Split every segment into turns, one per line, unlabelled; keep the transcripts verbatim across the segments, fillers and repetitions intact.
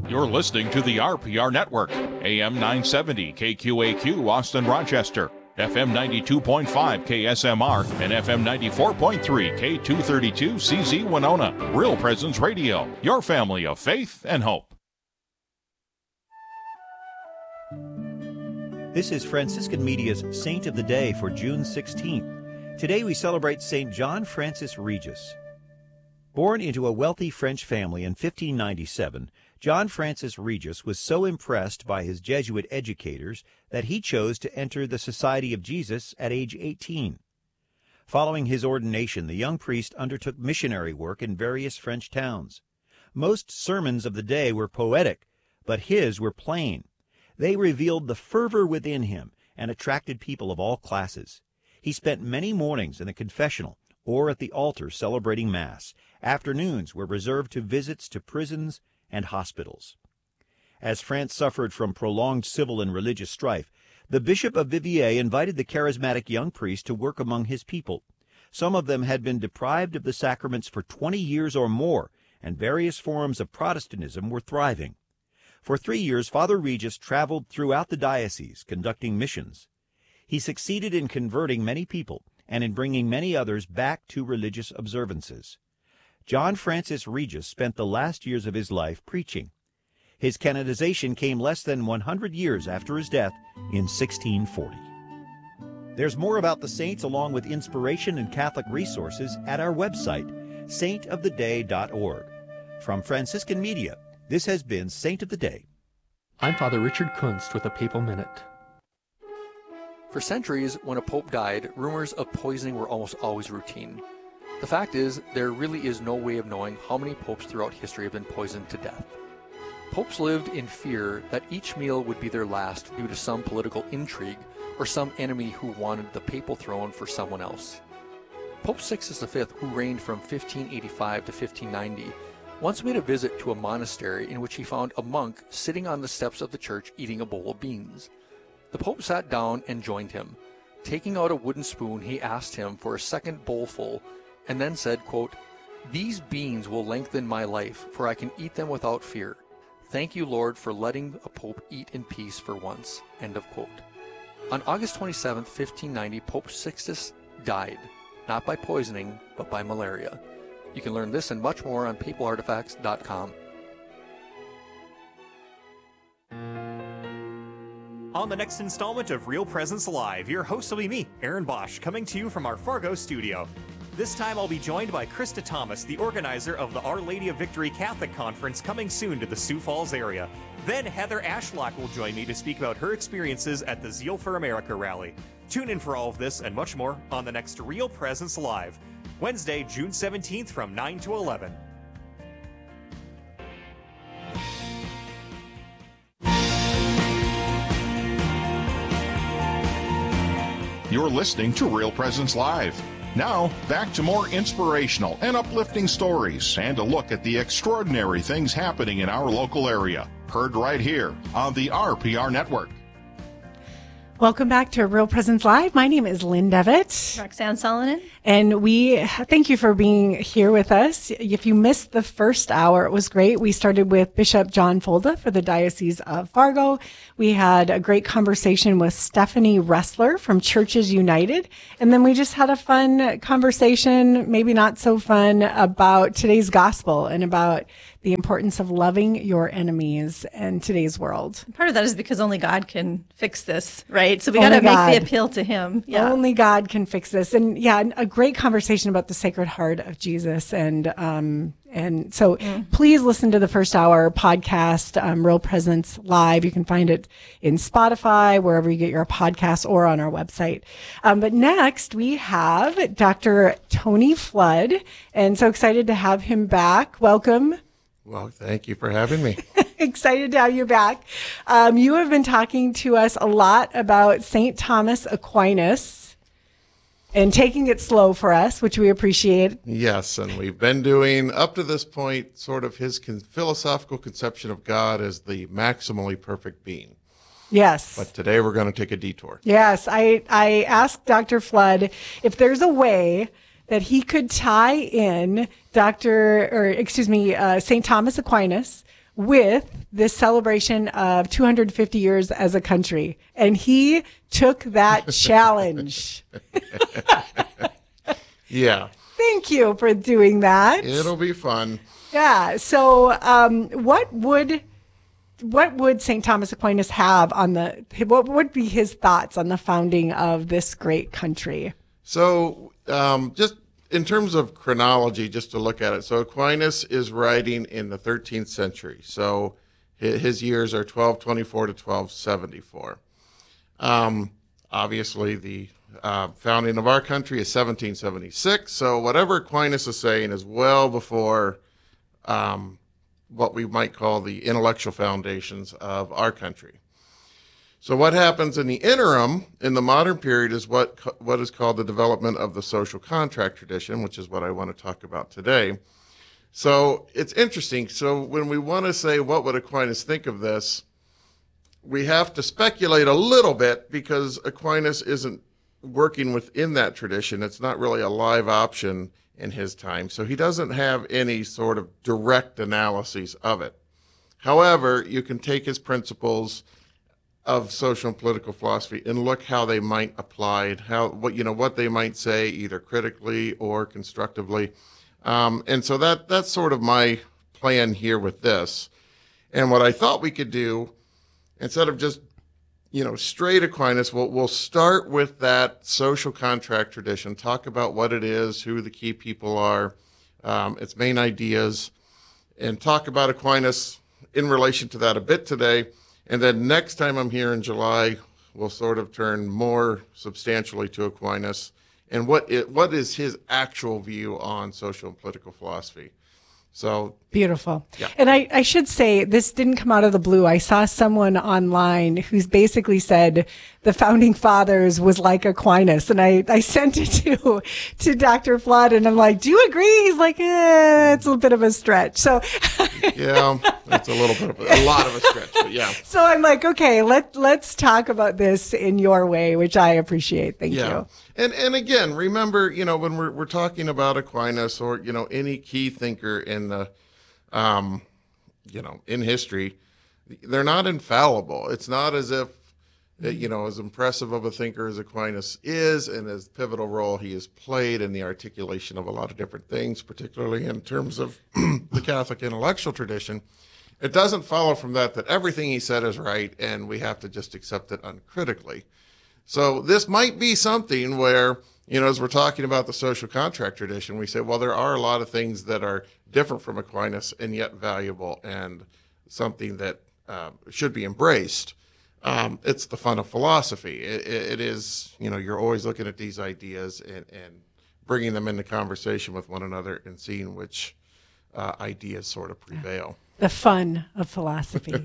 You're listening to the R P R Network, A M nine seventy K Q A Q Austin Rochester, F M ninety-two point five K S M R, and F M ninety-four point three K two thirty-two C Z Winona. Real Presence Radio, your family of faith and hope.
This is Franciscan Media's Saint of the Day for June sixteenth. Today we celebrate Saint John Francis Regis. Born into a wealthy French family in fifteen ninety-seven, John Francis Regis was so impressed by his Jesuit educators that he chose to enter the Society of Jesus at age eighteen. Following his ordination, the young priest undertook missionary work in various French towns. Most sermons of the day were poetic, but his were plain. They revealed the fervor within him and attracted people of all classes. He spent many mornings in the confessional or at the altar celebrating Mass. Afternoons were reserved to visits to prisons and hospitals. As France suffered from prolonged civil and religious strife, the Bishop of Viviers invited the charismatic young priest to work among his people. Some of them had been deprived of the sacraments for twenty years or more, and various forms of Protestantism were thriving. For three years, Father Regis traveled throughout the diocese, conducting missions. He succeeded in converting many people and in bringing many others back to religious observances. John Francis Regis spent the last years of his life preaching. His canonization came less than one hundred years after his death in sixteen forty. There's more about the saints along with inspiration and Catholic resources at our website, saint of the day dot org. From Franciscan Media, this has been Saint of the Day.
I'm Father Richard Kunst with a Papal Minute.
For centuries, when a pope died, rumors of poisoning were almost always routine. The fact is, there really is no way of knowing how many popes throughout history have been poisoned to death. Popes lived in fear that each meal would be their last due to some political intrigue or some enemy who wanted the papal throne for someone else. Pope Sixtus the Fifth, who reigned from fifteen eighty-five to fifteen ninety, once made a visit to a monastery in which he found a monk sitting on the steps of the church eating a bowl of beans. The Pope sat down and joined him. Taking out a wooden spoon, he asked him for a second bowlful and then said, quote, "These beans will lengthen my life, for I can eat them without fear. Thank you, Lord, for letting a pope eat in peace for once." End of quote. On August twenty-seventh, fifteen ninety, Pope Sixtus died, not by poisoning, but by malaria. You can learn this and much more on papal artifacts dot com.
On the next installment of Real Presence Live, your host will be me, Aaron Bosch, coming to you from our Fargo studio. This time I'll be joined by Krista Thomas, the organizer of the Our Lady of Victory Catholic Conference, coming soon to the Sioux Falls area. Then Heather Ashlock will join me to speak about her experiences at the Zeal for America rally. Tune in for all of this and much more on the next Real Presence Live, Wednesday, June seventeenth from nine to eleven.
You're listening to Real Presence Live. Now, back to more inspirational and uplifting stories and a look at the extraordinary things happening in our local area. Heard right here on the R P R Network.
Welcome back to Real Presence Live. My name is Lynn Devitt.
Roxanne Solonin.
And we thank you for being here with us. If you missed the first hour, it was great. We started with Bishop John Folda for the Diocese of Fargo. We had a great conversation with Stephanie Ressler from Churches United. And then we just had a fun conversation, maybe not so fun, about today's gospel and about the importance of loving your enemies in today's world.
Part of that is because only God can fix this, right? So we got to make the appeal to him.
Yeah. Only God can fix this. And yeah, a great conversation about the Sacred Heart of Jesus. And, um, and so mm. please listen to the first hour podcast, um, Real Presence Live. You can find it in Spotify, wherever you get your podcasts, or on our website. Um, but next we have Doctor Tony Flood, and so excited to have him back. Welcome.
Well, thank you for having me.
Excited to have you back. Um, you have been talking to us a lot about Saint Thomas Aquinas and taking it slow for us, which we appreciate.
Yes, and we've been doing, up to this point, sort of his con- philosophical conception of God as the maximally perfect being.
Yes.
But today we're going to take a detour.
Yes, I, I asked Doctor Flood if there's a way that he could tie in Doctor or excuse me, uh, Saint Thomas Aquinas with this celebration of two hundred fifty years as a country. And he took that challenge.
Yeah.
Thank you for doing that.
It'll be fun.
Yeah. So um, what would what would Saint Thomas Aquinas have on the, what would be his thoughts on the founding of this great country?
So um, just in terms of chronology, just to look at it. So Aquinas is writing in the thirteenth century. So his years are twelve twenty-four to twelve seventy-four. Um, obviously, the uh, founding of our country is seventeen seventy-six. So whatever Aquinas is saying is well before um, what we might call the intellectual foundations of our country. So what happens in the interim, in the modern period, is what what is called the development of the social contract tradition, which is what I want to talk about today. So it's interesting. So when we want to say, what would Aquinas think of this, we have to speculate a little bit because Aquinas isn't working within that tradition. It's not really a live option in his time. So he doesn't have any sort of direct analyses of it. However, you can take his principles of social and political philosophy and look how they might apply, how what you know what they might say either critically or constructively, um, and so that that's sort of my plan here with this. And what I thought we could do, instead of just you know straight Aquinas, we'll we'll start with that social contract tradition, talk about what it is, who the key people are, um, its main ideas, and talk about Aquinas in relation to that a bit today. And then next time I'm here in July, we'll sort of turn more substantially to Aquinas and what it, what is his actual view on social and political philosophy. So
beautiful.
Yeah.
And I, I should say, this didn't come out of the blue. I saw someone online who's basically said the founding fathers was like Aquinas. And I, I sent it to, to Doctor Flood and I'm like, do you agree? He's like, eh, it's a bit of a stretch. So
yeah, it's a little bit of a, a lot of a stretch, but yeah.
So I'm like, okay, let, let's talk about this in your way, which I appreciate. Thank
yeah.
you.
And, and again, remember, you know, when we're, we're talking about Aquinas or, you know, any key thinker in the, um, you know, in history, they're not infallible. It's not as if, you know, as impressive of a thinker as Aquinas is and as pivotal role he has played in the articulation of a lot of different things, particularly in terms of the Catholic intellectual tradition. It doesn't follow from that that everything he said is right and we have to just accept it uncritically. So this might be something where, you know, as we're talking about the social contract tradition, we say, well, there are a lot of things that are different from Aquinas and yet valuable and something that uh, should be embraced. Um, it's the fun of philosophy. It, it is, you know, you're always looking at these ideas and, and bringing them into conversation with one another and seeing which uh, ideas sort of prevail.
The fun of philosophy.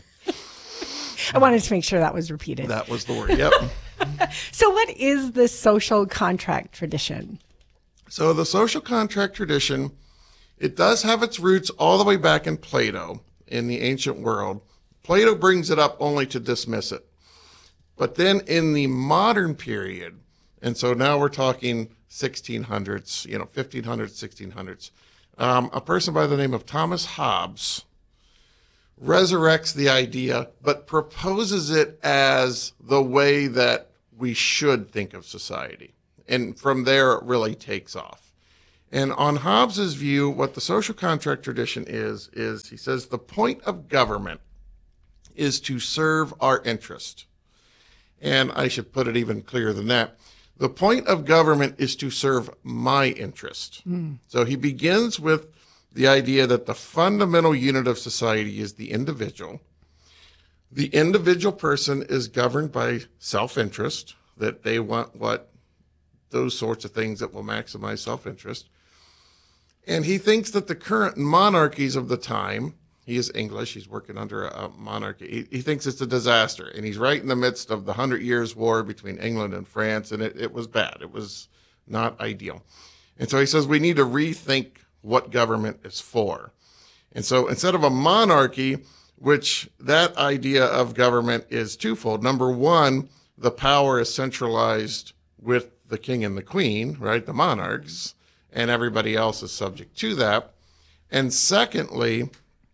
I wanted to make sure that was repeated.
That was the word, yep.
So what is the social contract tradition?
So the social contract tradition, it does have its roots all the way back in Plato, in the ancient world. Plato brings it up only to dismiss it. But then in the modern period, and so now we're talking sixteen hundreds, you know, fifteen hundreds, sixteen hundreds, um, a person by the name of Thomas Hobbes resurrects the idea, but proposes it as the way that we should think of society. And from there, it really takes off. And on Hobbes's view, what the social contract tradition is, is he says the point of government is to serve our interest. And I should put it even clearer than that. The point of government is to serve my interest. Mm. So he begins with the idea that the fundamental unit of society is the individual. The individual person is governed by self-interest, that they want what, those sorts of things that will maximize self-interest. And he thinks that the current monarchies of the time, he is English, he's working under a, a monarchy, he, he thinks it's a disaster. And he's right in the midst of the Hundred Years' War between England and France, and it, it was bad. It was not ideal. And so he says we need to rethink what government is for. And so instead of a monarchy, which that idea of government is twofold. Number one, the power is centralized with the king and the queen, right, the monarchs, and everybody else is subject to that. And secondly,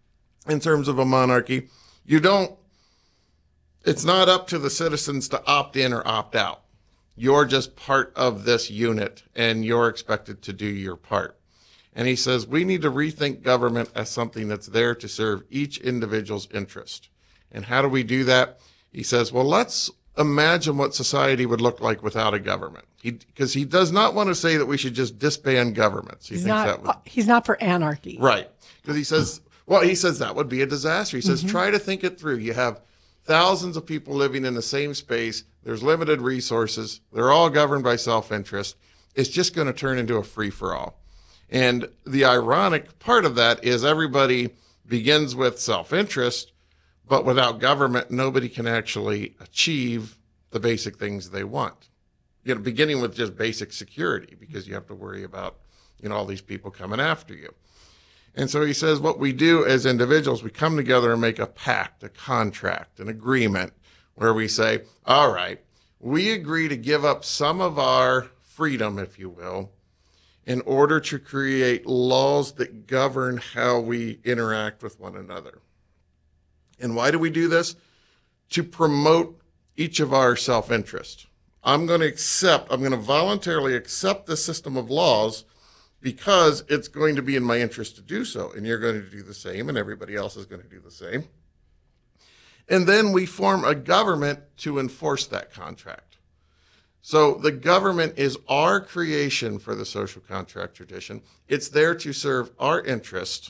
in terms of a monarchy, you don't, it's not up to the citizens to opt in or opt out. You're just part of this unit, and you're expected to do your part. And he says, we need to rethink government as something that's there to serve each individual's interest. And how do we do that? He says, well, let's imagine what society would look like without a government. He, because he does not want to say that we should just disband governments. He
he's,
thinks
not,
that would,
he's not for anarchy.
Right. Because he says, well, he says that would be a disaster. He says, mm-hmm. try to think it through. You have thousands of people living in the same space. There's limited resources. They're all governed by self-interest. It's just going to turn into a free-for-all. And the ironic part of that is everybody begins with self-interest, but without government, nobody can actually achieve the basic things they want. You know, beginning with just basic security, because you have to worry about, you know, all these people coming after you. And so he says what we do as individuals, we come together and make a pact, a contract, an agreement, where we say, all right, we agree to give up some of our freedom, if you will, in order to create laws that govern how we interact with one another. And why do we do this? To promote each of our self-interest. I'm going to accept, I'm going to voluntarily accept the system of laws because it's going to be in my interest to do so. And you're going to do the same, and everybody else is going to do the same. And then we form a government to enforce that contract. So the government is our creation for the social contract tradition. It's there to serve our interest.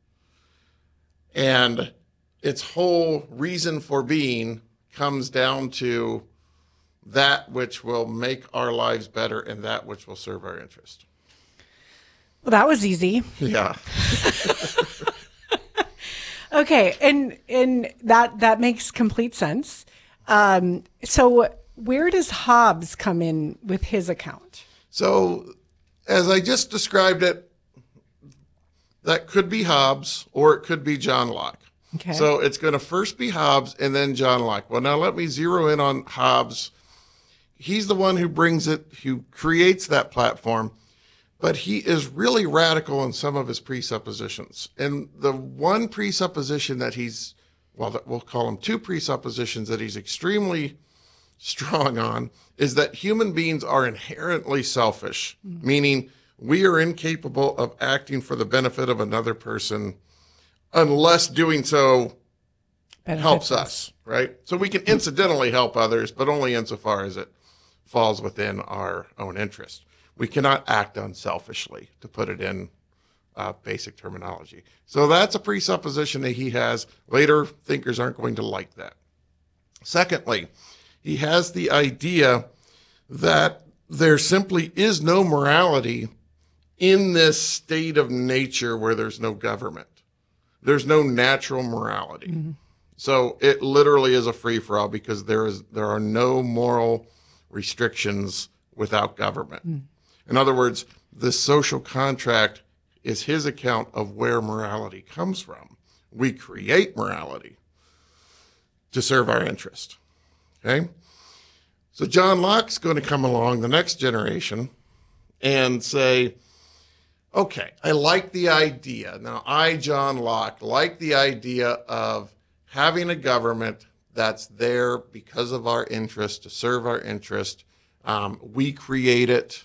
And its whole reason for being comes down to that which will make our lives better and that which will serve our interest.
Well, that was easy.
Yeah.
Okay, and and that that makes complete sense. Um, so where does Hobbes come in with his account?
So, as I just described it, that could be Hobbes or it could be John Locke.
Okay.
So it's going to first be Hobbes and then John Locke. Well, now let me zero in on Hobbes. He's the one who brings it, who creates that platform, but he is really radical in some of his presuppositions. And the one presupposition that he's, well, that we'll call them two presuppositions that he's extremely strong on is that human beings are inherently selfish, mm-hmm. meaning we are incapable of acting for the benefit of another person unless doing so Benefits helps us, us, right? So we can incidentally help others, but only insofar as it falls within our own interest. We cannot act unselfishly, to put it in uh, basic terminology. So that's a presupposition that he has. Later thinkers aren't going to like that. Secondly, he has the idea that there simply is no morality in this state of nature where there's no government. There's no natural morality. Mm-hmm. So it literally is a free-for-all because there is there are no moral restrictions without government. Mm. In other words, the social contract is his account of where morality comes from. We create morality to serve our interest. Okay? So John Locke's going to come along, the next generation, and say, okay, I like the idea. Now, I, John Locke, like the idea of having a government that's there because of our interest, to serve our interest. Um, we create it.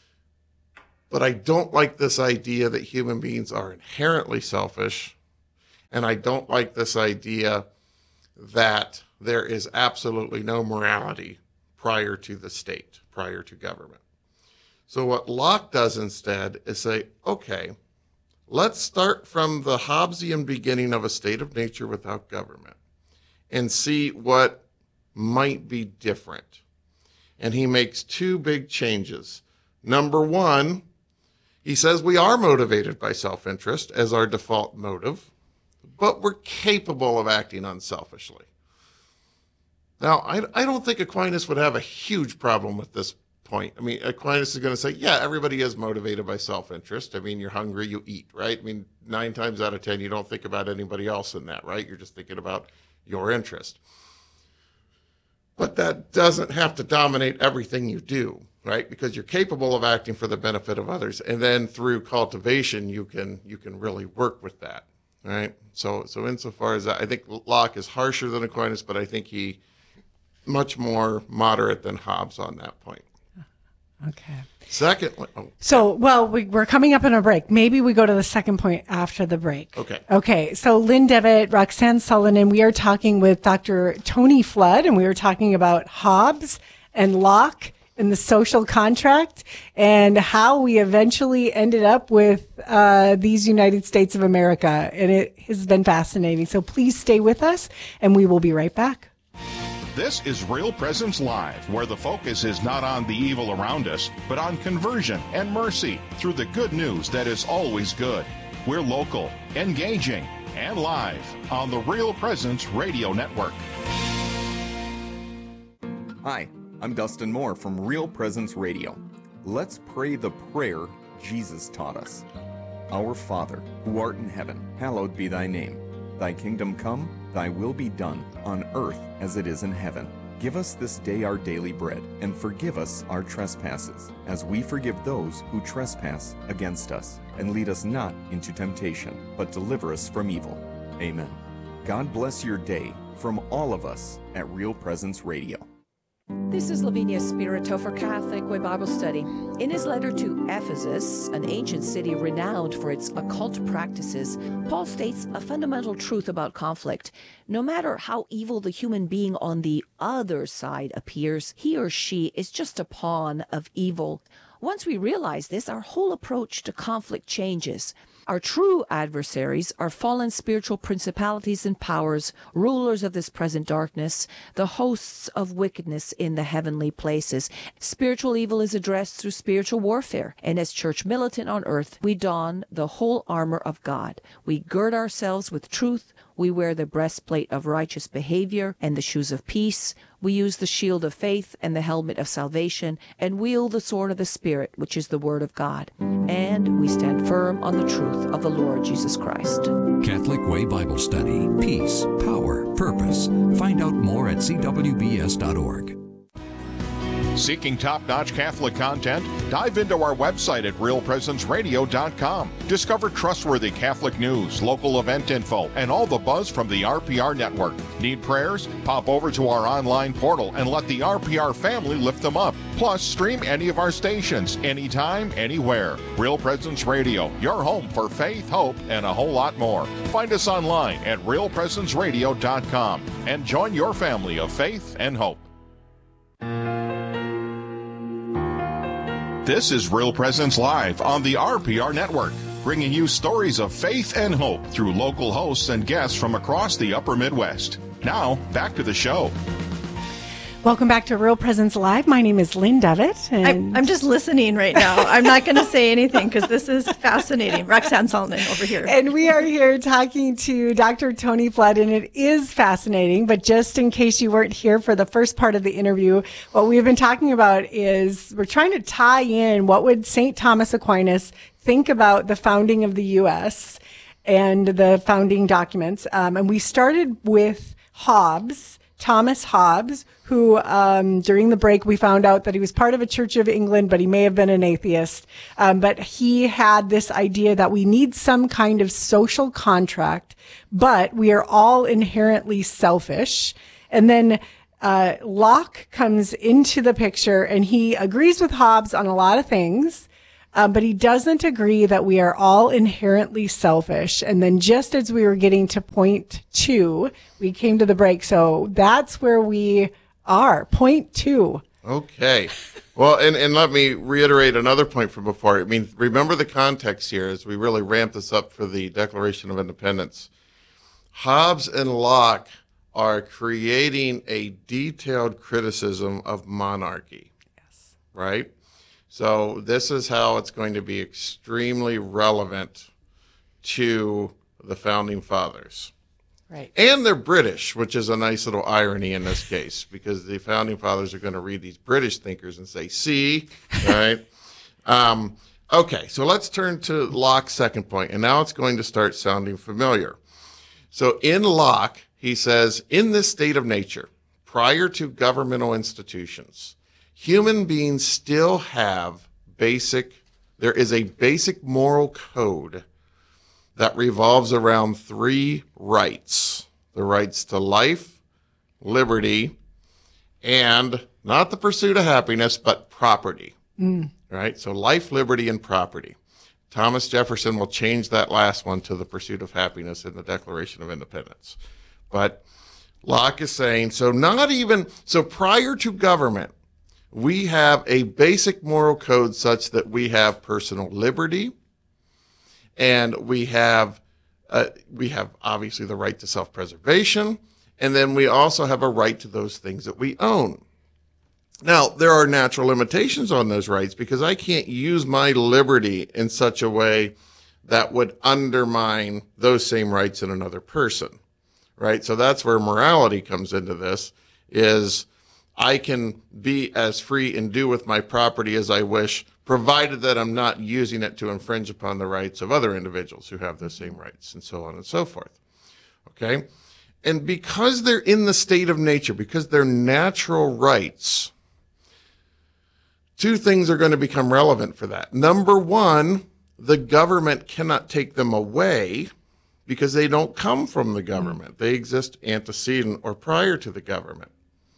But I don't like this idea that human beings are inherently selfish. And I don't like this idea that there is absolutely no morality prior to the state, prior to government. So what Locke does instead is say, okay, let's start from the Hobbesian beginning of a state of nature without government and see what might be different. And he makes two big changes. Number one, he says we are motivated by self-interest as our default motive, but we're capable of acting unselfishly. Now, I, I don't think Aquinas would have a huge problem with this point. I mean, Aquinas is going to say, yeah, everybody is motivated by self-interest. I mean, you're hungry, you eat, right? I mean, nine times out of ten, you don't think about anybody else in that, right? You're just thinking about your interest. But that doesn't have to dominate everything you do, right? Because you're capable of acting for the benefit of others. And then through cultivation, you can you can really work with that. right? So, so insofar as that, I think Locke is harsher than Aquinas, but I think he much more moderate than Hobbes on that point.
Okay.
Second, oh,
so, well, we, we're coming up on a break. Maybe we go to the second point after the break.
Okay.
Okay. So, Lynn Devitt, Roxanne Sullivan, we are talking with Doctor Tony Flood, and we were talking about Hobbes and Locke and the social contract and how we eventually ended up with uh, these United States of America. And it has been fascinating. So, please stay with us, and we will be right back.
This is Real Presence Live, where the focus is not on the evil around us, but on conversion and mercy through the good news that is always good. We're local, engaging, and live on the Real Presence Radio Network.
Hi, I'm Dustin Moore from Real Presence Radio. Let's pray the prayer Jesus taught us. Our Father, who art in heaven, hallowed be thy name. Thy kingdom come, thy will be done, on earth as it is in heaven. Give us this day our daily bread, and forgive us our trespasses, as we forgive those who trespass against us. And lead us not into temptation, but deliver us from evil. Amen. God bless your day from all of us at Real Presence Radio.
This is Lavinia Spirito for Catholic Way Bible Study. In his letter to Ephesus, an ancient city renowned for its occult practices, Paul states a fundamental truth about conflict. No matter how evil the human being on the other side appears, he or she is just a pawn of evil. Once we realize this, our whole approach to conflict changes. Our true adversaries are fallen spiritual principalities and powers, rulers of this present darkness, the hosts of wickedness in the heavenly places. Spiritual evil is addressed through spiritual warfare, and as church militant on earth, we don the whole armor of God. We gird ourselves with truth. We wear the breastplate of righteous behavior and the shoes of peace. We use the shield of faith and the helmet of salvation, and wield the sword of the Spirit, which is the Word of God. And we stand firm on the truth of the Lord Jesus Christ.
Catholic Way Bible Study. Peace, power, purpose. Find out more at c w b s dot org.
Seeking top-notch Catholic content? Dive into our website at real presence radio dot com. Discover trustworthy Catholic news, local event info, and all the buzz from the R P R network. Need prayers? Pop over to our online portal and let the R P R family lift them up. Plus, stream any of our stations, anytime, anywhere. Real Presence Radio, your home for faith, hope, and a whole lot more. Find us online at real presence radio dot com and join your family of faith and hope. This is Real Presence Live on the R P R Network, bringing you stories of faith and hope through local hosts and guests from across the upper Midwest. Now, back to the show.
Welcome back to Real Presence Live. My name is Lynn Devitt. And
I'm, I'm just listening right now. I'm not going to say anything because this is fascinating. Roxanne Sullivan over here.
And we are here talking to Doctor Tony Flood, and it is fascinating. But just in case you weren't here for the first part of the interview, what we've been talking about is we're trying to tie in what would Saint Thomas Aquinas think about the founding of the U S and the founding documents. Um, and we started with Hobbes, Thomas Hobbes, who um, during the break we found out that he was part of a Church of England, but he may have been an atheist. Um, but he had this idea that we need some kind of social contract, but we are all inherently selfish. And then uh, Locke comes into the picture, and he agrees with Hobbes on a lot of things. Um, but he doesn't agree that we are all inherently selfish. And then just as we were getting to point two, we came to the break. So that's where we are, point two.
Okay. Well, and, and let me reiterate another point from before. I mean, remember the context here as we really ramp this up for the Declaration of Independence. Hobbes and Locke are creating a detailed criticism of monarchy. Yes. Right? So this is how it's going to be extremely relevant to the Founding Fathers.
Right.
And they're British, which is a nice little irony in this case, because the Founding Fathers are going to read these British thinkers and say, see, right? um, okay, so let's turn to Locke's second point, and now it's going to start sounding familiar. So in Locke, he says, in this state of nature, prior to governmental institutions, human beings still have basic, there is a basic moral code that revolves around three rights: the rights to life, liberty, and not the pursuit of happiness, but property. Mm. Right? So life, liberty, and property. Thomas Jefferson will change that last one to the pursuit of happiness in the Declaration of Independence. But Locke is saying, so not even, so prior to government, we have a basic moral code such that we have personal liberty, and we have, uh, we have obviously the right to self-preservation, and then we also have a right to those things that we own. Now, there are natural limitations on those rights because I can't use my liberty in such a way that would undermine those same rights in another person, right? So that's where morality comes into this, is I can be as free and do with my property as I wish, provided that I'm not using it to infringe upon the rights of other individuals who have those same rights, and so on and so forth, okay? And because they're in the state of nature, because they're natural rights, two things are going to become relevant for that. Number one, the government cannot take them away because they don't come from the government. They exist antecedent or prior to the government.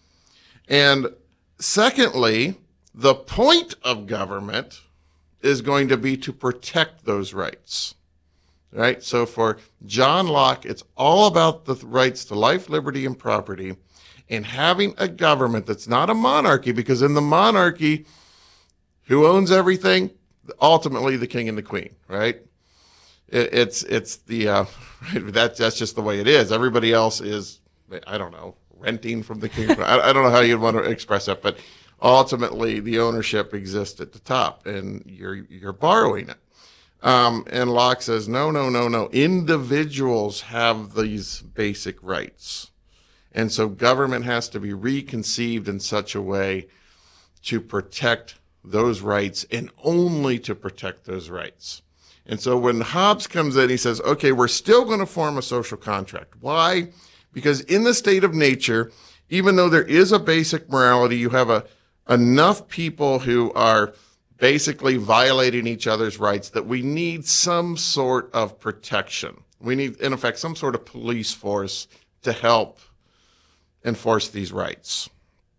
And secondly, the point of government is going to be to protect those rights, right? So for John Locke, it's all about the rights to life, liberty, and property, and having a government that's not a monarchy, because in the monarchy, who owns everything? Ultimately, the king and the queen, right? It, it's it's the uh, that that's just the way it is. Everybody else is, I don't know, renting from the king. I, I don't know how you'd want to express that, but ultimately, the ownership exists at the top, and you're you're borrowing it. Um, and Locke says, no, no, no, no. Individuals have these basic rights, and so government has to be reconceived in such a way to protect those rights, and only to protect those rights. And so when Hobbes comes in, he says, okay, we're still going to form a social contract. Why? Because in the state of nature, even though there is a basic morality, you have a, enough people who are basically violating each other's rights that we need some sort of protection. We need, in effect, some sort of police force to help enforce these rights.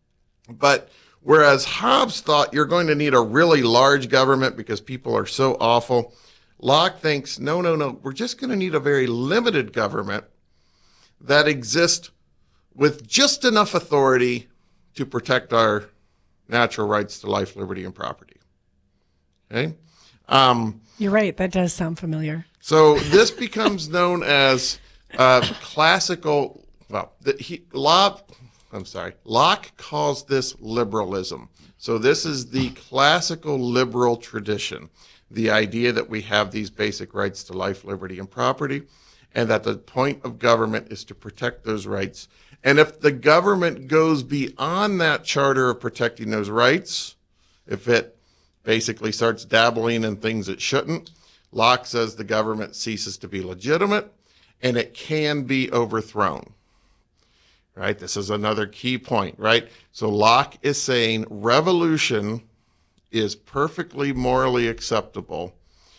But whereas Hobbes thought you're going to need a really large government because people are so awful, Locke thinks, no, no, no, we're just going to need a very limited government that exists with just enough authority to protect our natural rights to life, liberty, and property. Okay? Um,
You're right. That does sound familiar.
So this becomes known as uh, classical, well, the, he, Locke, I'm sorry, Locke calls this liberalism. So this is the classical liberal tradition, the idea that we have these basic rights to life, liberty, and property, and that the point of government is to protect those rights. And if the government goes beyond that charter of protecting those rights, if it basically starts dabbling in things it shouldn't, Locke says the government ceases to be legitimate and it can be overthrown. Right? This is another key point, right? So Locke is saying revolution is perfectly morally acceptable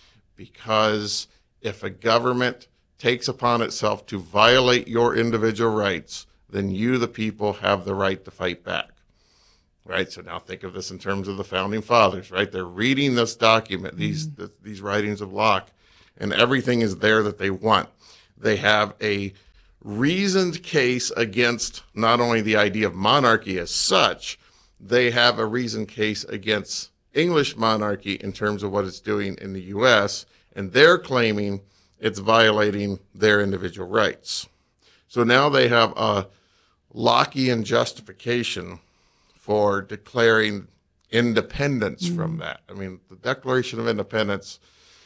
because if a government takes upon itself to violate your individual rights, then you, the people, have the right to fight back. Right? So now think of this in terms of the founding fathers, right? They're reading this document, these mm-hmm. th- these writings of Locke, and everything is there that they want. They have a reasoned case against not only the idea of monarchy as such, they have a reasoned case against English monarchy in terms of what it's doing in the U S, and they're claiming it's violating their individual rights. So now they have a Lockean justification for declaring independence mm-hmm. from that. I mean, the Declaration of Independence,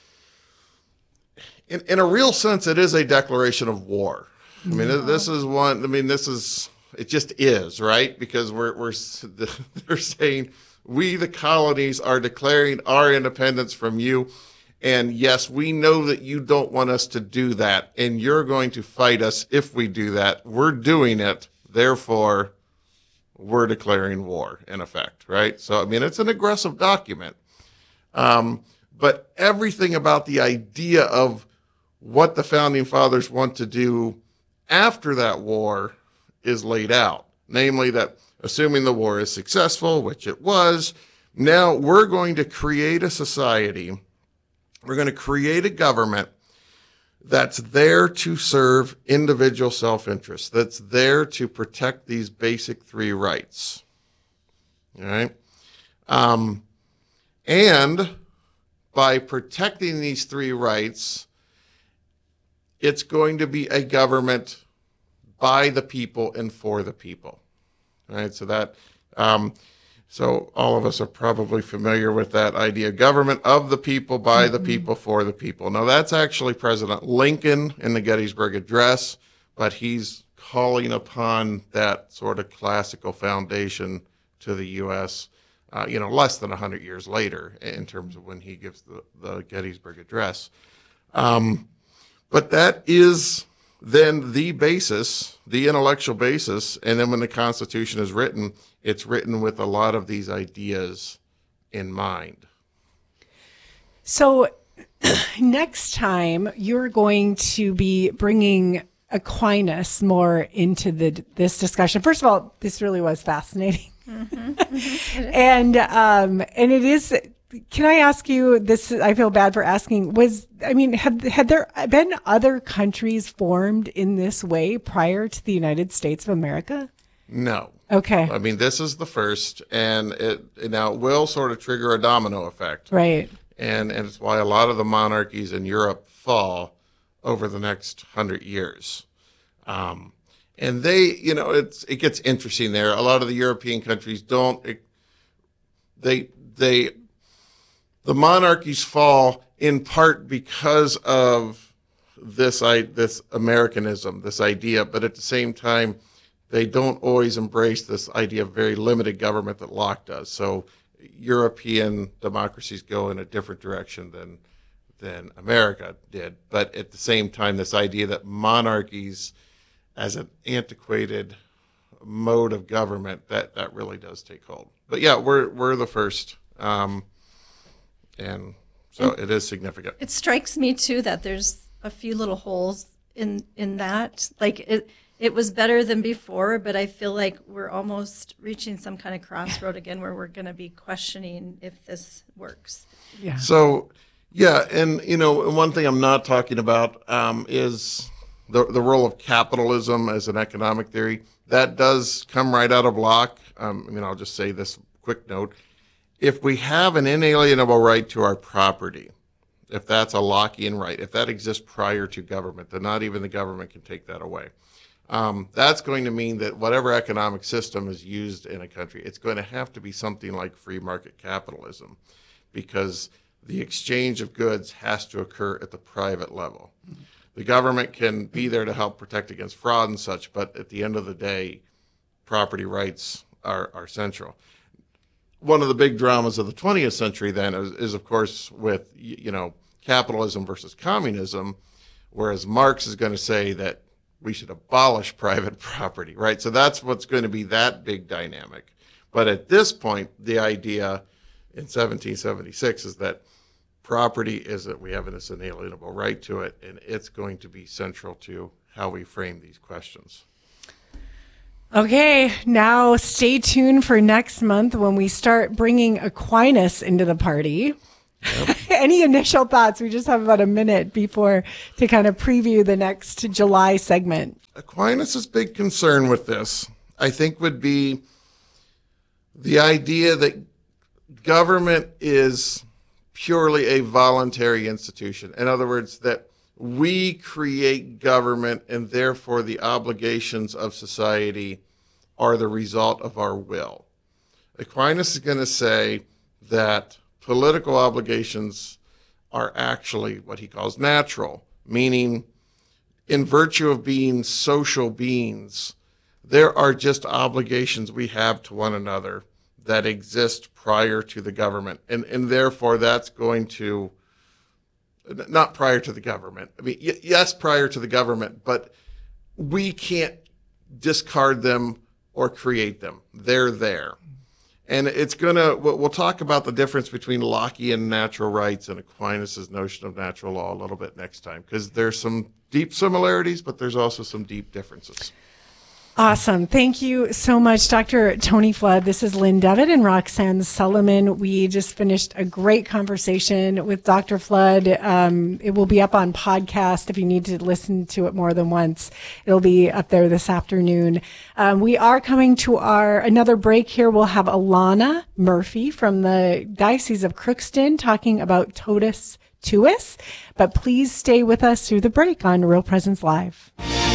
in, in a real sense, it is a declaration of war. I mean, yeah. this is one, I mean, this is, it just is, right? Because we're, we're, they're saying, we, the colonies, are declaring our independence from you. And yes, we know that you don't want us to do that. And you're going to fight us if we do that. We're doing it. Therefore, we're declaring war, in effect, right? So, I mean, it's an aggressive document. Um, but everything about the idea of what the Founding Fathers want to do after that war is laid out. Namely that, assuming the war is successful, which it was, now we're going to create a society, we're going to create a government that's there to serve individual self-interest, that's there to protect these basic three rights. All right? Um, and by protecting these three rights, it's going to be a government by the people and for the people. All right? So that, um, so all of us are probably familiar with that idea: government of the people, by the people, for the people. Now, that's actually President Lincoln in the Gettysburg Address, but he's calling upon that sort of classical foundation to the U S, uh, you know, less than one hundred years later in terms of when he gives the, the Gettysburg Address. Um, but that is then the basis, the intellectual basis, and then when the Constitution is written, it's written with a lot of these ideas in mind.
So next time you're going to be bringing Aquinas more into the this discussion. First of all, this really was fascinating. Mm-hmm. and um, and it is. Can I ask you this? I feel bad for asking. Was I mean, had had there been other countries formed in this way prior to the United States of America?
No.
Okay.
I mean, this is the first, and it now it will sort of trigger a domino effect.
Right.
And and it's why a lot of the monarchies in Europe fall over the next hundred years. Um, and they, you know, it's it gets interesting there. A lot of the European countries don't. It, they they the monarchies fall in part because of this I this Americanism, this idea, but at the same time, they don't always embrace this idea of very limited government that Locke does. So European democracies go in a different direction than than America did. But at the same time, this idea that monarchies as an antiquated mode of government, that, that really does take hold. But yeah, we're we're the first. Um, and so and it is significant.
It strikes me too that there's a few little holes in in that. Like it It was better than before, but I feel like we're almost reaching some kind of crossroad again where we're going to be questioning if this works.
Yeah.
So, yeah, and, you know, one thing I'm not talking about um, is the the role of capitalism as an economic theory. That does come right out of Locke. Um, I mean, I'll just say this quick note. If we have an inalienable right to our property, if that's a Lockean right, if that exists prior to government, then not even the government can take that away. Um, that's going to mean that whatever economic system is used in a country, it's going to have to be something like free market capitalism, because the exchange of goods has to occur at the private level. Mm-hmm. The government can be there to help protect against fraud and such, but at the end of the day, property rights are, are central. One of the big dramas of the twentieth century then is, is of course, with, you know, capitalism versus communism, whereas Marx is going to say that we should abolish private property, right? So that's what's going to be that big dynamic. But at this point, the idea in seventeen seventy-six is that property is that we have this inalienable right to it, and it's going to be central to how we frame these questions.
Okay, now stay tuned for next month when we start bringing Aquinas into the party. Yep. Any initial thoughts? We just have about a minute before to kind of preview the next July segment.
Aquinas' big concern with this, I think, would be the idea that government is purely a voluntary institution. In other words, that we create government and therefore the obligations of society are the result of our will. Aquinas is going to say that political obligations are actually what he calls natural, meaning in virtue of being social beings, there are just obligations we have to one another that exist prior to the government. And, and therefore that's going to, not prior to the government. I mean, y- yes, prior to the government, but we can't discard them or create them. They're there. And it's going to, we'll talk about the difference between Lockean natural rights and Aquinas' notion of natural law a little bit next time, because there's some deep similarities, but there's also some deep differences.
Awesome. Thank you so much, Doctor Tony Flood. This is Lynn Devitt and Roxanne Solomon. We just finished a great conversation with Doctor Flood. Um, it will be up on podcast if you need to listen to it more than once. It'll be up there this afternoon. Um, we are coming to our another break here. We'll have Alana Murphy from the Diocese of Crookston talking about Totus Tuus. But please stay with us through the break on Real Presence Live.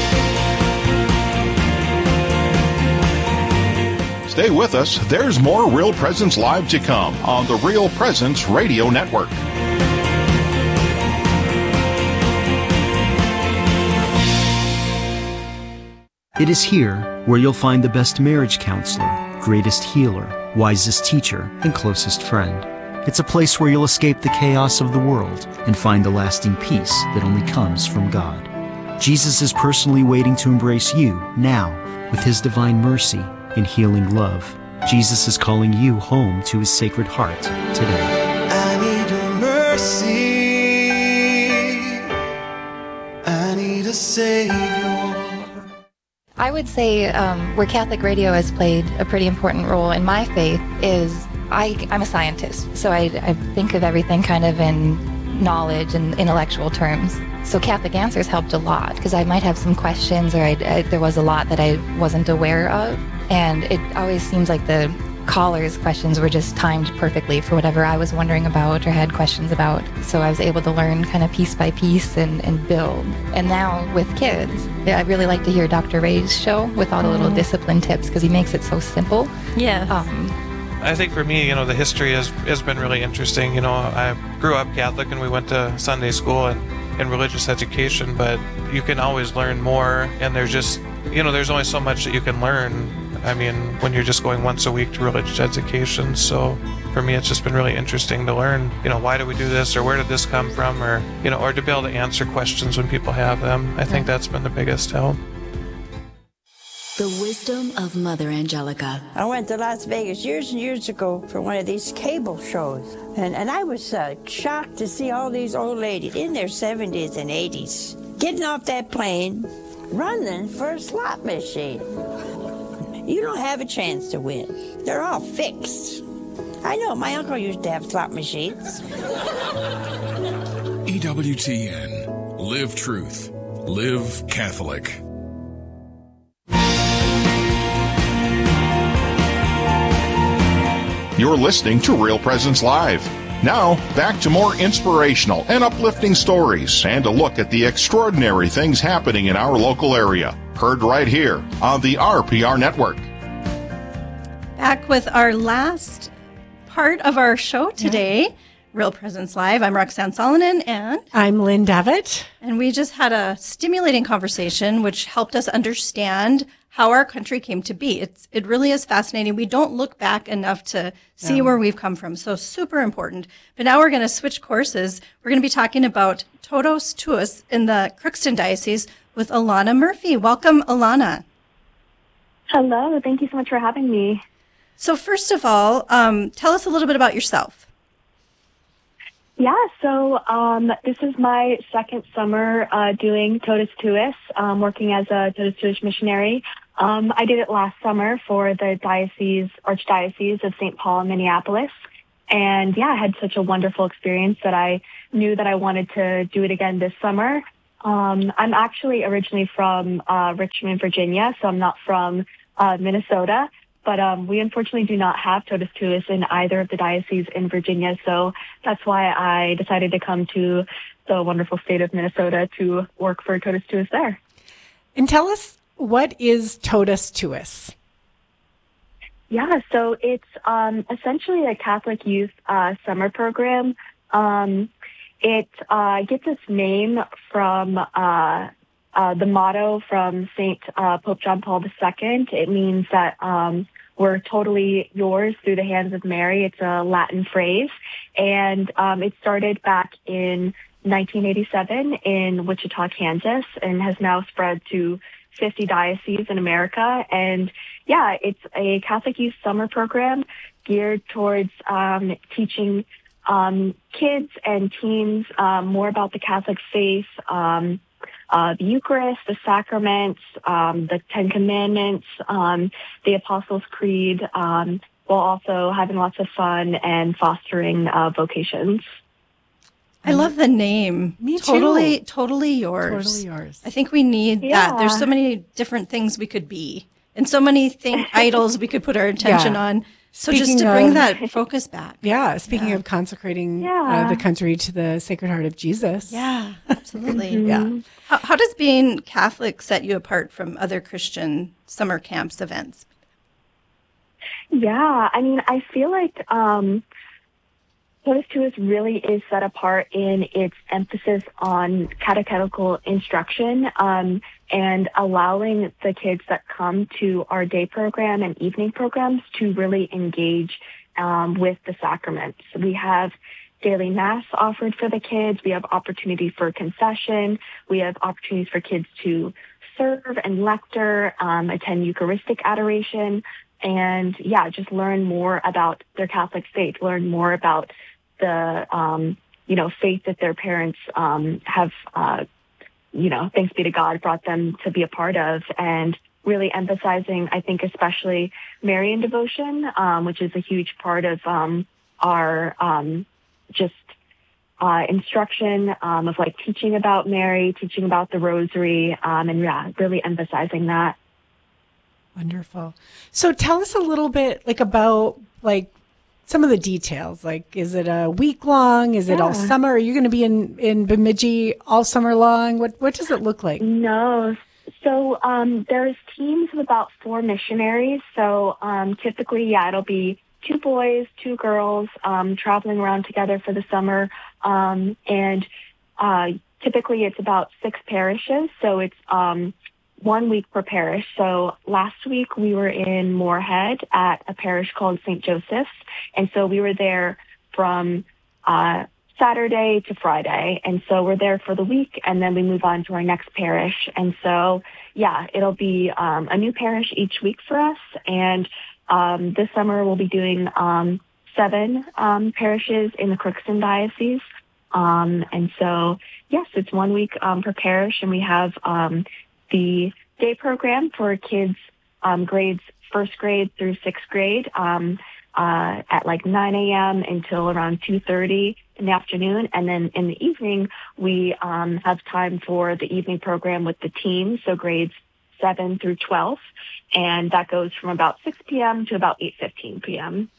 Stay with us. There's more Real Presence Live to come on the Real Presence Radio Network.
It is here where you'll find the best marriage counselor, greatest healer, wisest teacher, and closest friend. It's a place where you'll escape the chaos of the world and find the lasting peace that only comes from God. Jesus is personally waiting to embrace you now with his divine mercy and healing love. Jesus is calling you home to his sacred heart today.
I need your mercy. I need a Savior.
I would say um, where Catholic radio has played a pretty important role in my faith is I, I'm a scientist, so I, I think of everything kind of in knowledge and intellectual terms. So Catholic Answers helped a lot because I might have some questions or I, I, there was a lot that I wasn't aware of. And it always seems like the callers' questions were just timed perfectly for whatever I was wondering about or had questions about. So I was able to learn kind of piece by piece and, and build. And now with kids, I really like to hear Doctor Ray's show with all the little discipline tips because he makes it so simple.
Yeah.
Um,
I think for me, you know, the history has, has been really interesting. You know, I grew up Catholic and we went to Sunday school and, and religious education, but you can always learn more. And there's just, you know, there's only so much that you can learn. I mean, when you're just going once a week to religious education. So for me, it's just been really interesting to learn, you know, why do we do this or where did this come from or, you know, or to be able to answer questions when people have them. I think that's been the biggest help.
The wisdom of Mother Angelica.
I went to Las Vegas years and years ago for one of these cable shows. And, and I was uh, shocked to see all these old ladies in their seventies and eighties getting off that plane, running for a slot machine. You don't have a chance to win. They're all fixed. I know, my uncle used to have slot machines.
E W T N. Live truth. Live Catholic.
You're listening to Real Presence Live. Now, back to more inspirational and uplifting stories and a look at the extraordinary things happening in our local area. Heard right here on the R P R Network.
Back with our last part of our show today, yeah. Real Presence Live. I'm Roxanne Solomon and
I'm Lynn Devitt.
And we just had a stimulating conversation which helped us understand how our country came to be. It's it really is fascinating. We don't look back enough to see yeah. where we've come from. So super important. But now we're going to switch courses. We're going to be talking about Totus Tuus in the Crookston Diocese with Alana Murphy. Welcome, Alana.
Hello. Thank you so much for having me.
So first of all, um, tell us a little bit about yourself.
Yeah, so um, this is my second summer uh, doing Totus Tuus, um, working as a Totus Tuus missionary. Um, I did it last summer for the diocese, Archdiocese of Saint Paul in Minneapolis. And yeah, I had such a wonderful experience that I knew that I wanted to do it again this summer. Um, I'm actually originally from uh, Richmond, Virginia, so I'm not from uh, Minnesota. But um, we unfortunately do not have Totus Tuus in either of the dioceses in Virginia, so that's why I decided to come to the wonderful state of Minnesota to work for Totus Tuus there.
And tell us, what is Totus Tuus?
Yeah, so it's um, essentially a Catholic youth uh, summer program. Um, it uh, gets its name from uh, uh, the motto from Saint uh, Pope John Paul the Second. It means that um, we're totally yours through the hands of Mary. It's a Latin phrase, and um, it started back in nineteen eighty-seven in Wichita, Kansas, and has now spread to fifty dioceses in America. And yeah, it's a Catholic Youth Summer program geared towards um, teaching um, kids and teens um, more about the Catholic faith, um, uh, the Eucharist, the sacraments, um, the Ten Commandments, um, the Apostles' Creed, um, while also having lots of fun and fostering uh, vocations.
I love the name.
Me
totally,
too.
Totally yours.
Totally yours.
I think we need
Yeah.
that. There's so many different things we could be, and so many thing idols we could put our attention
Yeah.
on. So
Speaking
just to bring
of-
that focus back.
Yeah, speaking
Yeah.
of consecrating
Yeah.
uh, the country to the Sacred Heart of Jesus.
Yeah, absolutely.
Yeah.
How, how does being Catholic set you apart from other Christian summer camps events?
Yeah, I mean, I feel like um, Totus Tuus really is set apart in its emphasis on catechetical instruction um, and allowing the kids that come to our day program and evening programs to really engage um, with the sacraments. We have daily mass offered for the kids. We have opportunity for confession. We have opportunities for kids to serve and lecture, um, attend Eucharistic adoration, and yeah, just learn more about their Catholic faith, learn more about the, um, you know, faith that their parents um, have, uh, you know, thanks be to God, brought them to be a part of, and really emphasizing, I think, especially Marian devotion, um, which is a huge part of um, our um, just uh, instruction um, of like teaching about Mary, teaching about the Rosary, um, and yeah, really emphasizing that.
Wonderful. So tell us a little bit like about like some of the details. Like, is it a week long? Is it all
Yeah.
summer? Are you going to be in, in Bemidji all summer long? What what does it look like?
No. So um, there's teams of about four missionaries. So um, typically, yeah, it'll be two boys, two girls um, traveling around together for the summer. Um, and uh, typically it's about six parishes. So it's um, one week per parish. So last week we were in Moorhead at a parish called Saint Joseph's. And so we were there from uh, Saturday to Friday. And so we're there for the week and then we move on to our next parish. And so, yeah, it'll be um, a new parish each week for us. And um, this summer we'll be doing um, seven um, parishes in the Crookston Diocese. Um, and so, yes, it's one week um, per parish, and we have um, the day program for kids um, grades first grade through sixth grade um, uh, at like nine a.m. until around two thirty in the afternoon. And then in the evening, we um, have time for the evening program with the teens, so grades seven through twelve. And that goes from about six p.m. to about eight fifteen p.m.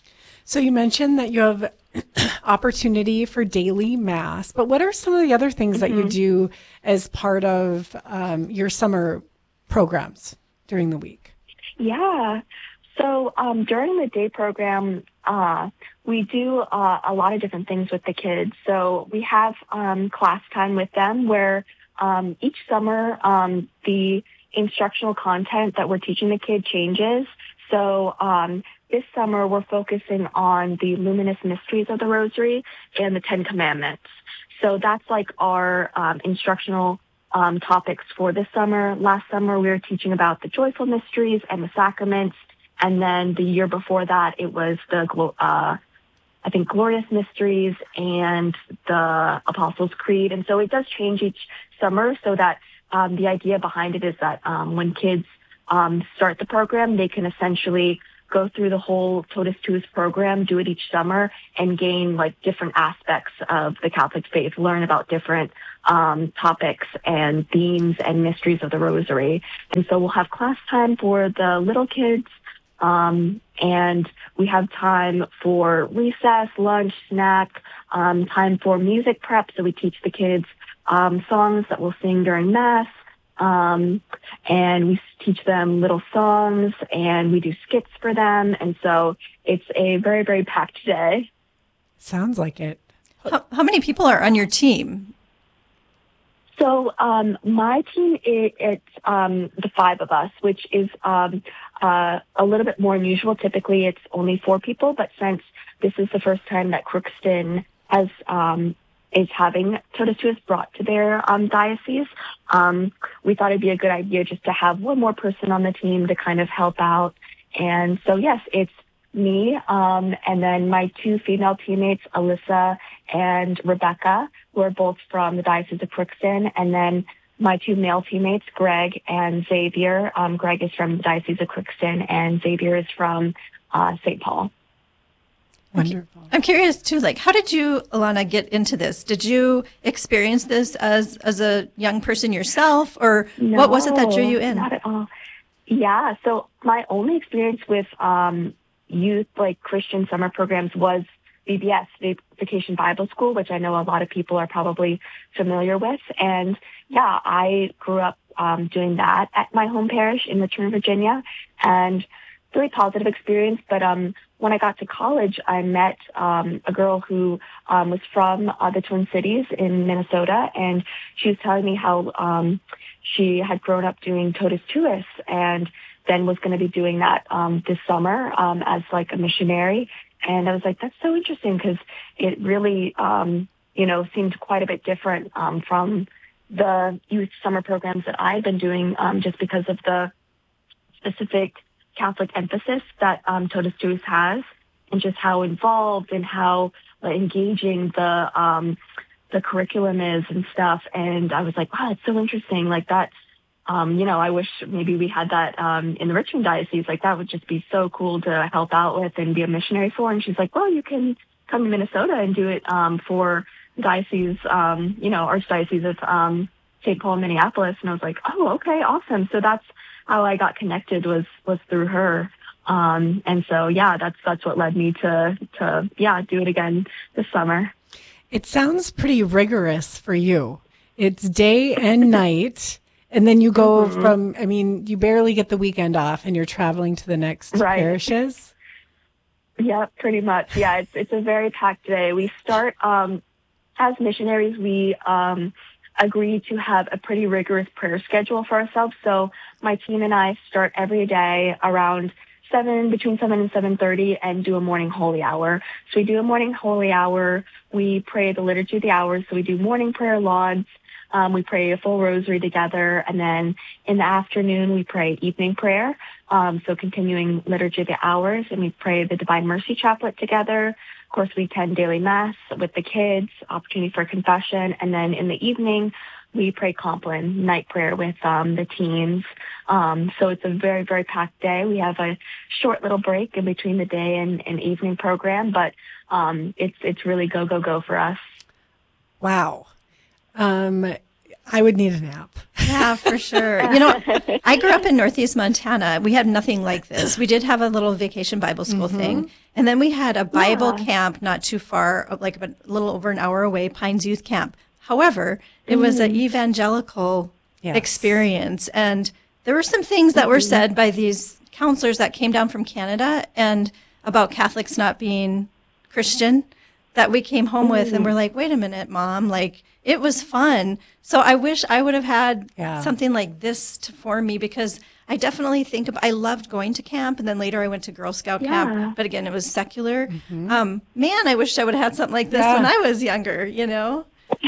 So you mentioned that you have opportunity for daily mass, but what are some of the other things that you
Mhm.
do as part of um, your summer programs during the week?
Yeah. So um, during the day program, uh, we do uh, a lot of different things with the kids. So we have um, class time with them where um, each summer um, the instructional content that we're teaching the kid changes. So um, this summer we're focusing on the luminous mysteries of the Rosary and the Ten Commandments. So that's like our um, instructional um, topics for this summer. Last summer we were teaching about the joyful mysteries and the sacraments. And then the year before that, it was the, uh, I think, glorious mysteries and the Apostles' Creed. And so it does change each summer so that um, the idea behind it is that um, when kids um, start the program, they can essentially go through the whole Totus Tuus program, do it each summer, and gain like different aspects of the Catholic faith, learn about different um, topics and themes and mysteries of the Rosary. And so we'll have class time for the little kids, um, and we have time for recess, lunch, snack, um, time for music prep. So we teach the kids um, songs that we'll sing during Mass. Um, and we teach them little songs and we do skits for them. And so it's a very, very packed day.
Sounds like it.
How, how many people are on your team?
So um, my team, it, it's um, the five of us, which is um, uh, a little bit more unusual. Typically it's only four people, but since this is the first time that Crookston has um, is having Totus Tuus brought to their um, diocese. Um, we thought it'd be a good idea just to have one more person on the team to kind of help out. And so, yes, it's me, um, and then my two female teammates, Alyssa and Rebecca, who are both from the Diocese of Crookston, and then my two male teammates, Greg and Xavier. Um, Greg is from the Diocese of Crookston, and Xavier is from uh, Saint Paul.
Wonderful.
I'm curious too, like, how did you, Alana, get into this? Did you experience this as as a young person yourself, or
No,
what was it that drew you in?
Not at all. Yeah, so my only experience with um, youth, like Christian summer programs, was V B S, Vacation Bible School, which I know a lot of people are probably familiar with. And yeah, I grew up um, doing that at my home parish in Richmond, Virginia, and really positive experience. But um, when I got to college, I met um, a girl who um, was from uh, the Twin Cities in Minnesota, and she was telling me how um, she had grown up doing Totus Tuus and then was going to be doing that um, this summer um, as like a missionary. And I was like, that's so interesting, because it really, um, you know, seemed quite a bit different um, from the youth summer programs that I've been doing, um, just because of the specific Catholic emphasis that um, Totus Tuus has, and just how involved and how uh, engaging the um, the curriculum is and stuff. And I was like, wow, it's so interesting. Like that's, um, you know, I wish maybe we had that um, in the Richmond Diocese. Like that would just be so cool to help out with and be a missionary for. And she's like, well, you can come to Minnesota and do it um, for diocese, um, you know, Archdiocese of um, Saint Paul, Minneapolis. And I was like, oh, okay, awesome. So that's how I got connected, was was through her. Um, and so, yeah, that's that's what led me to, to, yeah, do it again this summer.
It sounds pretty rigorous for you. It's day and night, and then you go mm-hmm. from, I mean, you barely get the weekend off, and you're traveling to the next
right.
parishes.
Yeah, pretty much. Yeah, it's it's a very packed day. We start, um, as missionaries, we um, agree to have a pretty rigorous prayer schedule for ourselves. So my team and I start every day around seven, between seven and seven thirty, and do a morning holy hour. So we do a morning holy hour. We pray the Liturgy of the Hours. So we do morning prayer lauds. Um, we pray a full rosary together. And then in the afternoon, we pray evening prayer. Um, so continuing Liturgy of the Hours, and we pray the Divine Mercy Chaplet together. Of course, we attend daily mass with the kids, opportunity for confession. And then in the evening, we pray Compline, night prayer with um, the teens. Um, so it's a very, very packed day. We have a short little break in between the day and, and evening program, but um, it's it's really go, go, go for us.
Wow. Um, I would need a nap.
Yeah, for sure. You know, I grew up in Northeast Montana. We had nothing like this. We did have a little vacation Bible school mm-hmm. thing. And then we had a Bible yeah. camp not too far, like a little over an hour away, Pines Youth Camp. However, it was an evangelical yes. experience. And there were some things that were said by these counselors that came down from Canada and about Catholics not being Christian that we came home with. And we're like, wait a minute, Mom, like it was fun. So I wish I would have had yeah. something like this to, for me, because I definitely think of, I loved going to camp. And then later I went to Girl Scout yeah. camp. But again, it was secular. Mm-hmm. Um, man, I wish I would have had something like this yeah. when I was younger, you know?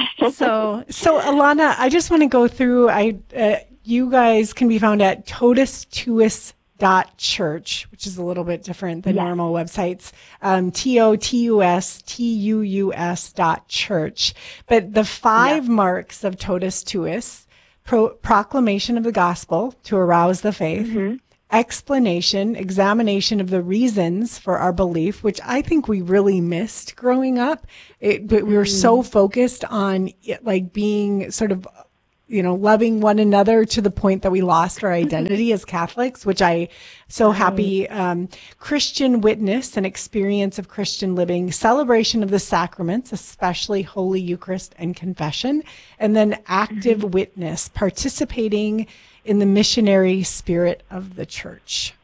So,
so Alana, I just want to go through. I, uh, you guys can be found at totus tuus dot church, which is a little bit different than yeah. normal websites. Um, T O T U S T U U S dot church. But the five yeah. marks of Totus Tuus: pro- proclamation of the gospel to arouse the faith. Mm-hmm. Explanation, examination of the reasons for our belief, which I think we really missed growing up. It, but we were mm. so focused on it, like being sort of, you know, loving one another to the point that we lost our identity as Catholics, which I so right. happy. Um, Christian witness and experience of Christian living, celebration of the sacraments, especially Holy Eucharist and confession, and then active mm-hmm. witness, participating in the missionary spirit of the church.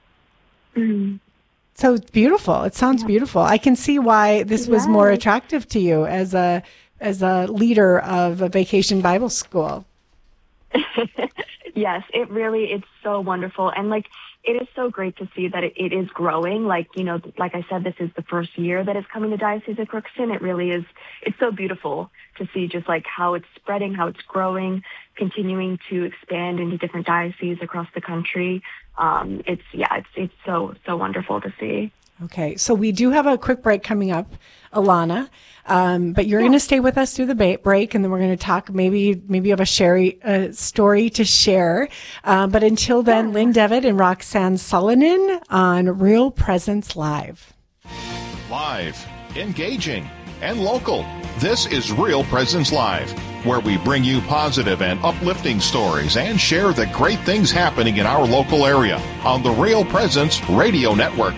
Mm. So it's beautiful. It sounds yeah. beautiful. I can see why this was yeah. more attractive to you as a as a leader of a vacation Bible school.
Yes, it really, it's so wonderful. And like, it is so great to see that it, it is growing. Like, you know, like I said, this is the first year that it's coming to Diocese of Crookston. It really is, it's so beautiful to see just like how it's spreading, how it's growing, continuing to expand into different dioceses across the country. Um, it's, yeah, it's, it's so, so wonderful to see.
Okay, so we do have a quick break coming up, Alana, um, but you're yeah. going to stay with us through the ba- break, and then we're going to talk. Maybe maybe you have a sherry, uh, story to share. Uh, but until then, yeah. Lynn Devitt and Roxanne Solonen on Real Presence Live.
Live, engaging, and local. This is Real Presence Live, where we bring you positive and uplifting stories and share the great things happening in our local area on the Real Presence Radio Network.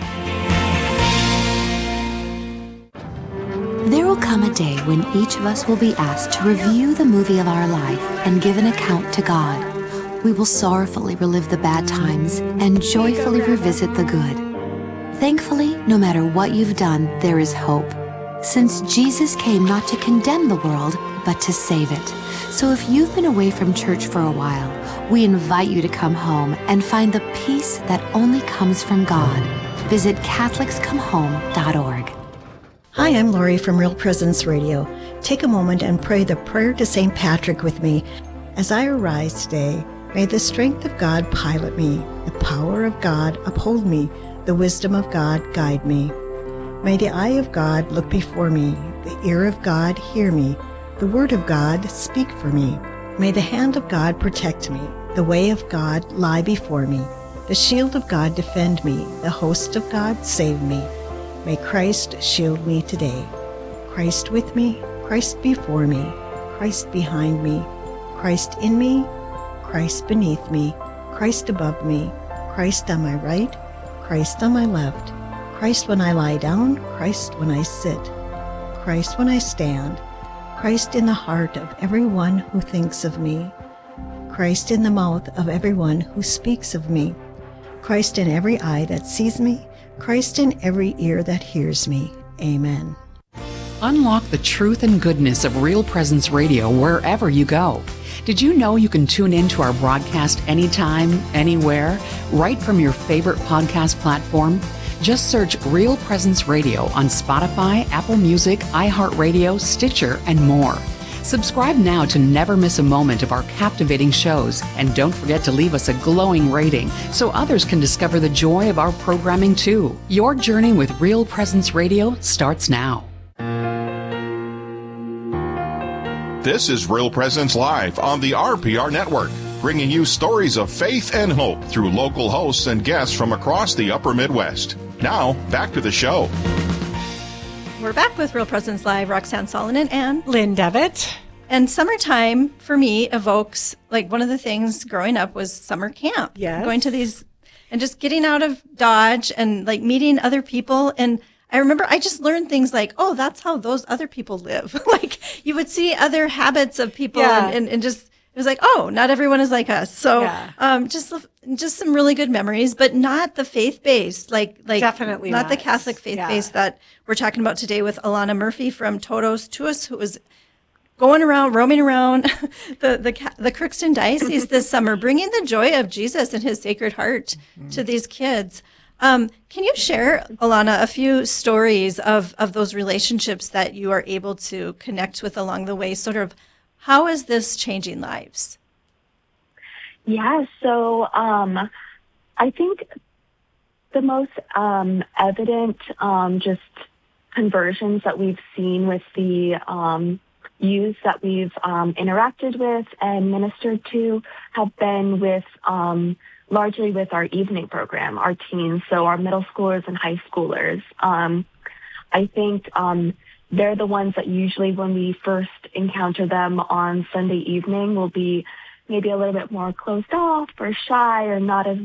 There will come a day when each of us will be asked to review the movie of our life and give an account to God. We will sorrowfully relive the bad times and joyfully revisit the good. Thankfully, no matter what you've done, there is hope, since Jesus came not to condemn the world, but to save it. So if you've been away from church for a while, we invite you to come home and find the peace that only comes from God. Visit Catholics Come Home dot org.
Hi, I'm Lori from Real Presence Radio. Take a moment and pray the prayer to Saint Patrick with me. As I arise today, may the strength of God pilot me, the power of God uphold me, the wisdom of God guide me. May the eye of God look before me, the ear of God hear me, the word of God speak for me. May the hand of God protect me, the way of God lie before me, the shield of God defend me, the host of God save me. May Christ shield me today. Christ with me, Christ before me, Christ behind me, Christ in me, Christ beneath me, Christ above me, Christ on my right, Christ on my left, Christ when I lie down, Christ when I sit, Christ when I stand, Christ in the heart of everyone who thinks of me, Christ in the mouth of everyone who speaks of me, Christ in every eye that sees me, Christ in every ear that hears me. Amen.
Unlock the truth and goodness of Real Presence Radio wherever you go. Did you know you can tune in to our broadcast anytime, anywhere, right from your favorite podcast platform? Just search Real Presence Radio on Spotify, Apple Music, iHeartRadio, Stitcher, and more. Subscribe now to never miss a moment of our captivating shows, and don't forget to leave us a glowing rating so others can discover the joy of our programming too. Your journey with Real Presence Radio starts now.
This is Real Presence Live on the R P R Network, bringing you stories of faith and hope through local hosts and guests from across the upper Midwest. Now, back to the show.
We're back with Real Presence Live, Roxanne Solonen and
Lynn Devitt.
And summertime, for me, evokes, like, one of the things growing up was summer camp.
Yes.
Going to these, and just getting out of Dodge and, like, meeting other people. And I remember I just learned things like, oh, that's how those other people live. Like, you would see other habits of people
Yeah.
and, and, and just, it was like, oh, not everyone is like us. So,
Yeah.
um, just, just some really good memories, but not the faith-based, like, like,
Definitely
not,
not.
the Catholic faith-based
Yeah.
that we're talking about today with Alana Murphy from Todos Tuis, who was going around, roaming around the, the, the Crookston Diocese this summer, bringing the joy of Jesus and his Sacred Heart mm-hmm. to these kids. Um, can you share, Alana, a few stories of, of those relationships that you are able to connect with along the way? Sort of, how is this changing lives?
Yeah, so um, I think the most um, evident um, just conversions that we've seen with the um, youth that we've um, interacted with and ministered to have been with um, largely with our evening program, our teens, so our middle schoolers and high schoolers. Um, I think um, they're the ones that usually when we first encounter them on Sunday evening will be maybe a little bit more closed off or shy or not as